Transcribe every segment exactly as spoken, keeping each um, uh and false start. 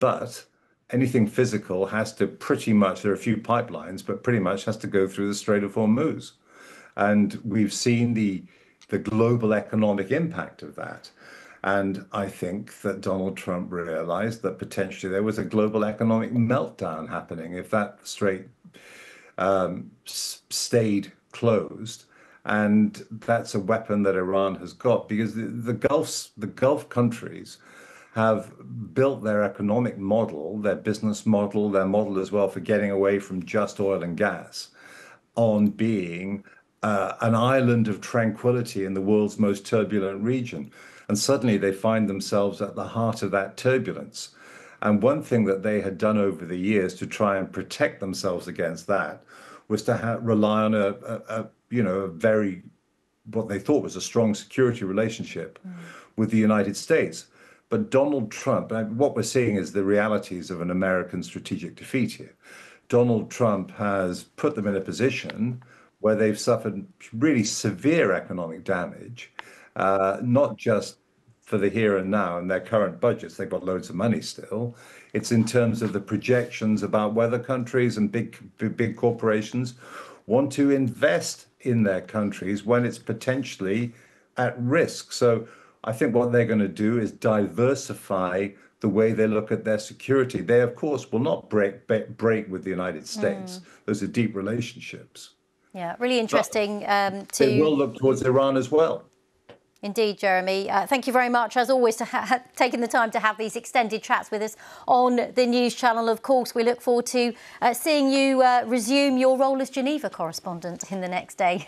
But anything physical has to pretty much, there are a few pipelines, but pretty much has to go through the Strait of Hormuz. And we've seen the the global economic impact of that. And I think that Donald Trump realized that potentially there was a global economic meltdown happening if that strait um, stayed closed. And that's a weapon that Iran has got because the, the Gulfs, the Gulf countries have built their economic model, their business model, their model as well for getting away from just oil and gas on being uh, an island of tranquility in the world's most turbulent region. And suddenly they find themselves at the heart of that turbulence. And one thing that they had done over the years to try and protect themselves against that was to ha- rely on a, a, a, you know, a very, what they thought was a strong security relationship mm. with the United States. But Donald Trump, what we're seeing is the realities of an American strategic defeat here. Donald Trump has put them in a position where they've suffered really severe economic damage, uh, not just for the here and now and their current budgets. They've got loads of money still. It's in terms of the projections about whether countries and big, big, big corporations want to invest in their countries when it's potentially at risk. So I think what they're going to do is diversify the way they look at their security. They, of course, will not break break with the United States. Mm. Those are deep relationships. Yeah, really interesting. Um, to... They will look towards Iran as well. Indeed, Jeremy. Uh, thank you very much, as always, for ha taking the time to have these extended chats with us on the News Channel. Of course, we look forward to uh, seeing you uh, resume your role as Geneva correspondent in the next day.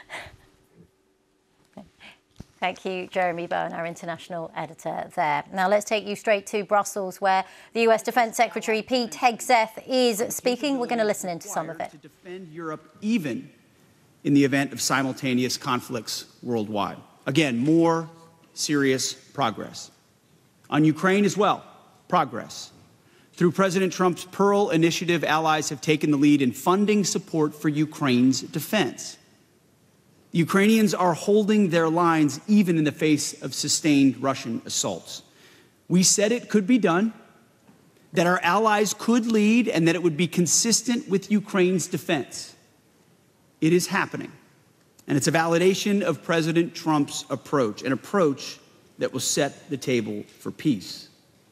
Thank you, Jeremy Bowen, our international editor there. Now let's take you straight to Brussels, where the U S Defence Secretary Pete Hegseth is speaking. We're going to listen into some of it. To defend Europe even in the event of simultaneous conflicts worldwide. Again, more serious progress. On Ukraine as well, progress. Through President Trump's Pearl Initiative, allies have taken the lead in funding support for Ukraine's defense. The Ukrainians are holding their lines even in the face of sustained Russian assaults. We said it could be done, that our allies could lead, and that it would be consistent with Ukraine's defense. It is happening, and it's a validation of President Trump's approach, an approach that will set the table for peace.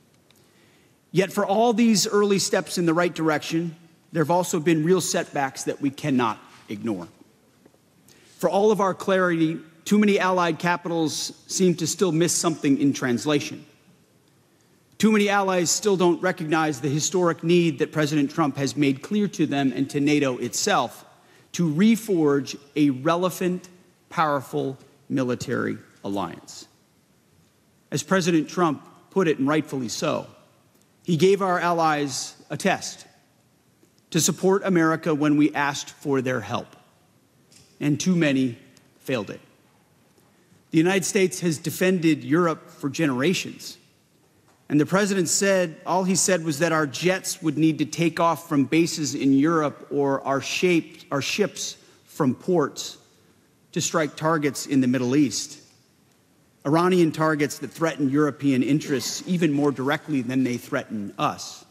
Yet for all these early steps in the right direction, there have also been real setbacks that we cannot ignore. For all of our clarity, too many allied capitals seem to still miss something in translation. Too many allies still don't recognize the historic need that President Trump has made clear to them and to NATO itself to reforge a relevant, powerful military alliance. As President Trump put it, and rightfully so, he gave our allies a test to support America when we asked for their help. And too many failed it. The United States has defended Europe for generations. And the president said, all he said was that our jets would need to take off from bases in Europe or our, shape, our ships from ports to strike targets in the Middle East. Iranian targets that threaten European interests even more directly than they threaten us.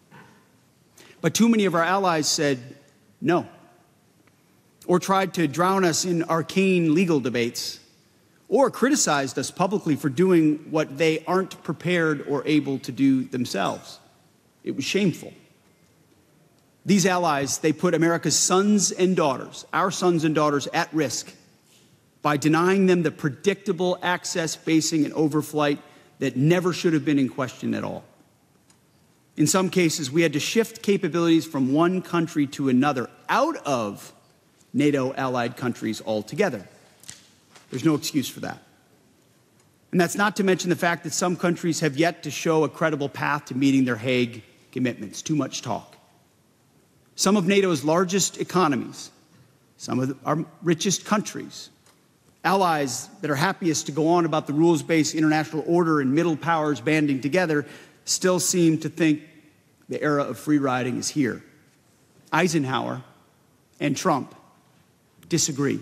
But too many of our allies said no, or tried to drown us in arcane legal debates, or criticized us publicly for doing what they aren't prepared or able to do themselves. It was shameful. These allies, they put America's sons and daughters, our sons and daughters, at risk by denying them the predictable access, basing, and overflight that never should have been in question at all. In some cases, we had to shift capabilities from one country to another out of NATO allied countries altogether. There's no excuse for that. And that's not to mention the fact that some countries have yet to show a credible path to meeting their Hague commitments. Too much talk. Some of NATO's largest economies, some of our richest countries, allies that are happiest to go on about the rules-based international order and middle powers banding together, still seem to think the era of free riding is here. Eisenhower and Trump disagree.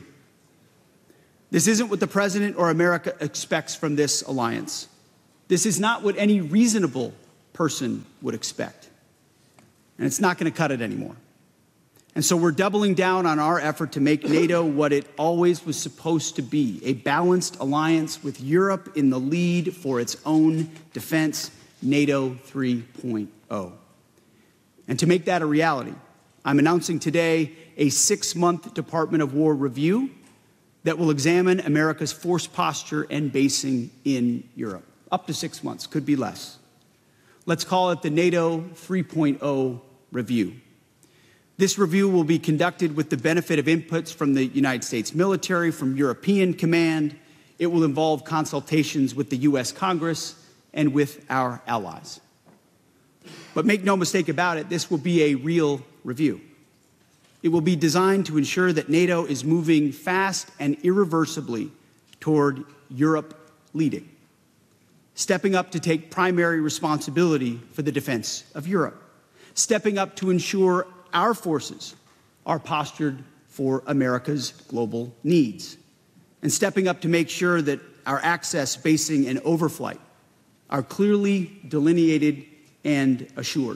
This isn't what the president or America expects from this alliance. This is not what any reasonable person would expect. And it's not going to cut it anymore. And so we're doubling down on our effort to make NATO what it always was supposed to be, a balanced alliance with Europe in the lead for its own defense, NATO three point oh. And to make that a reality, I'm announcing today a six-month Department of War review that will examine America's force posture and basing in Europe. Up to six months, could be less. Let's call it the NATO three point oh review. This review will be conducted with the benefit of inputs from the United States military, from European Command. It will involve consultations with the U S Congress and with our allies. But make no mistake about it, this will be a real review. It will be designed to ensure that NATO is moving fast and irreversibly toward Europe leading, stepping up to take primary responsibility for the defense of Europe, stepping up to ensure our forces are postured for America's global needs, and stepping up to make sure that our access, basing, and overflight are clearly delineated and assured.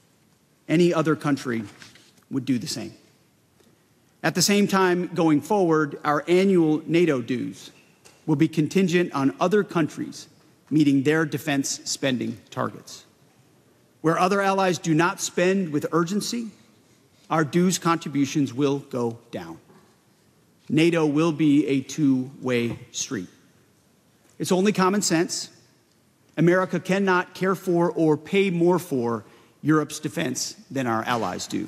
Any other country would do the same. At the same time, going forward, our annual NATO dues will be contingent on other countries meeting their defense spending targets. Where other allies do not spend with urgency, our dues contributions will go down. NATO will be a two-way street. It's only common sense. America cannot care for or pay more for Europe's defense than our allies do.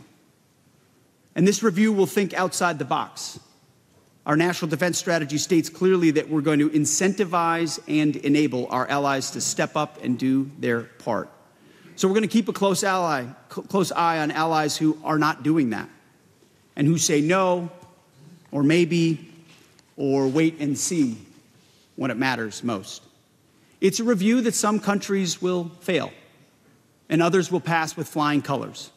And this review will think outside the box. Our national defense strategy states clearly that we're going to incentivize and enable our allies to step up and do their part. So we're going to keep a close ally, close eye on allies who are not doing that and who say no, or maybe, or wait and see when it matters most. It's a review that some countries will fail and others will pass with flying colors.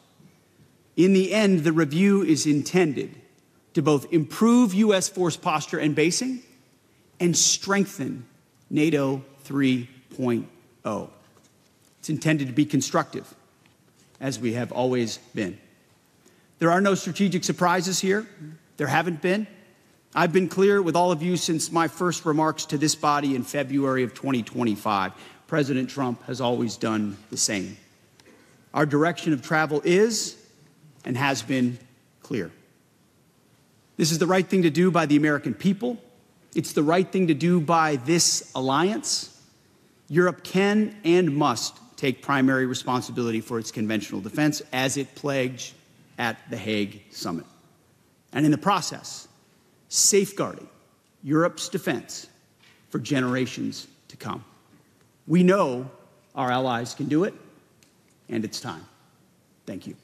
In the end, the review is intended to both improve U S force posture and basing and strengthen NATO three point oh. It's intended to be constructive, as we have always been. There are no strategic surprises here. There haven't been. I've been clear with all of you since my first remarks to this body in February of twenty twenty-five. President Trump has always done the same. Our direction of travel is and has been clear. This is the right thing to do by the American people. It's the right thing to do by this alliance. Europe can and must take primary responsibility for its conventional defense, as it pledged at the Hague summit. And in the process, safeguarding Europe's defense for generations to come. We know our allies can do it, and it's time. Thank you.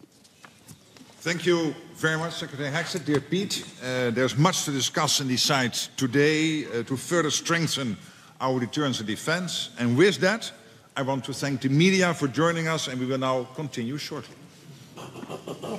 Thank you very much, Secretary Hexet. Dear Pete, uh, there's much to discuss and decide today uh, to further strengthen our deterrence and defense. And with that, I want to thank the media for joining us, and we will now continue shortly. All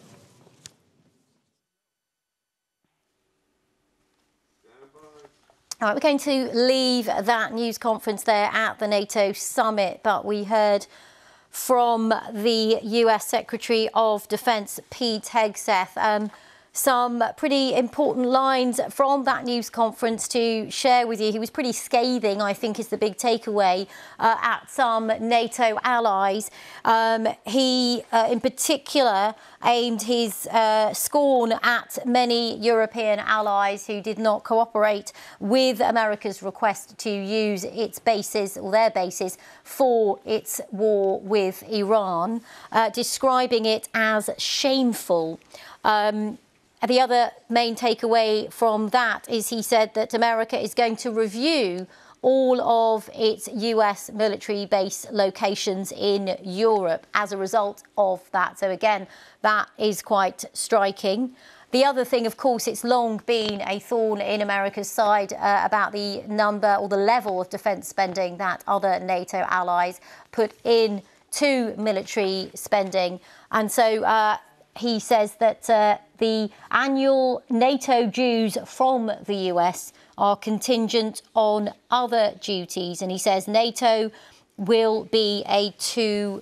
right, we're going to leave that news conference there at the NATO summit, but we heard from the U S Secretary of Defense, Pete Hegseth, um, some pretty important lines from that news conference to share with you. He was pretty scathing, I think, is the big takeaway uh, at some NATO allies. Um, he, uh, in particular, aimed his uh, scorn at many European allies who did not cooperate with America's request to use its bases, or their bases, for its war with Iran, uh, describing it as shameful. Um, The other main takeaway from that is he said that America is going to review all of its U S military base locations in Europe as a result of that. So again, that is quite striking. The other thing, of course, it's long been a thorn in America's side uh, about the number or the level of defence spending that other NATO allies put in to military spending. And so uh, he says that uh, the annual NATO dues from the U S are contingent on other duties. And he says NATO will be a two